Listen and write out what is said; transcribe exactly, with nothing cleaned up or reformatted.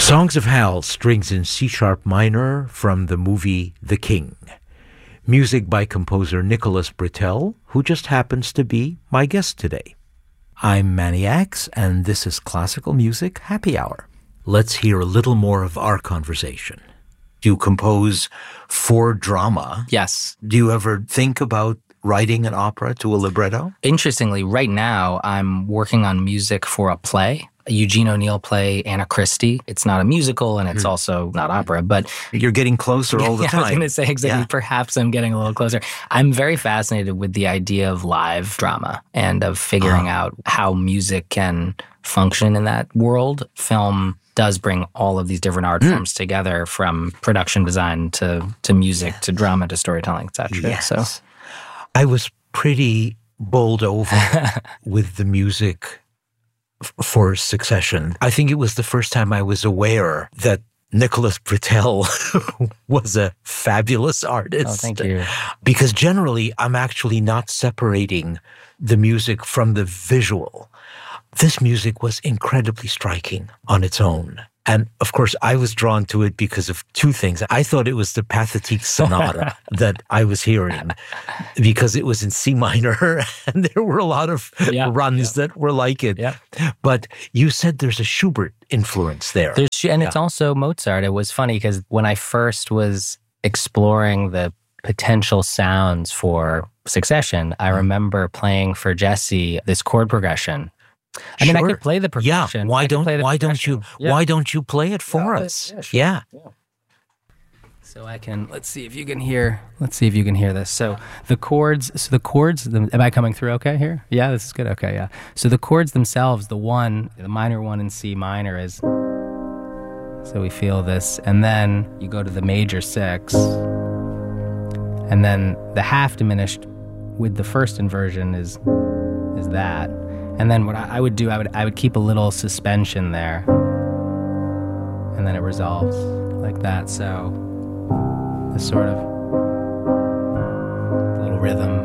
Songs of Hal, strings in C-sharp minor from the movie The King. Music by composer Nicholas Britell, who just happens to be my guest today. I'm Manny Axe, and this is Classical Music Happy Hour. Let's hear a little more of our conversation. You compose for drama. Yes. Do you ever think about writing an opera to a libretto? Interestingly, right now I'm working on music for a play, a Eugene O'Neill play, Anna Christie. It's not a musical and it's mm. also not opera, but... You're getting closer all the yeah, time. I was going to say exactly, yeah. Perhaps I'm getting a little closer. I'm very fascinated with the idea of live drama and of figuring uh. out how music can function in that world. Film does bring all of these different art mm. forms together, from production design to, to music yes. to drama to storytelling, et cetera. Yes. So I was pretty bowled over with the music f- for Succession. I think it was the first time I was aware that Nicholas Britell was a fabulous artist. Oh, thank you. Because generally, I'm actually not separating the music from the visual. This music was incredibly striking on its own. And of course, I was drawn to it because of two things. I thought it was the Pathétique Sonata that I was hearing, because it was in C minor and there were a lot of yeah, runs yeah. that were like it. Yeah. But you said there's a Schubert influence there. There's, and yeah. it's also Mozart. It was funny because when I first was exploring the potential sounds for Succession, I remember playing for Jesse this chord progression. I mean, sure. I could play the percussion. Yeah. Why don't Why percussion. don't you yeah. Why don't you play it for yeah, us? Yeah, sure. yeah. yeah. So I can. Let's see if you can hear. Let's see if you can hear this. So the chords. So the chords. The, am I coming through? Okay here. Yeah, this is good. Okay, yeah. So the chords themselves. The one, the minor one in C minor is. So we feel this, and then you go to the major six, and then the half diminished with the first inversion is is that. And then what I would do, I would I would keep a little suspension there, and then it resolves like that. So this sort of little rhythm